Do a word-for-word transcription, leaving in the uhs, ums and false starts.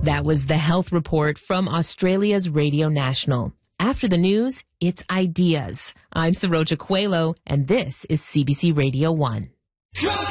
That was the health report from Australia's Radio National. After the news, it's Ideas. I'm Saroja Coelho, and this is C B C Radio one.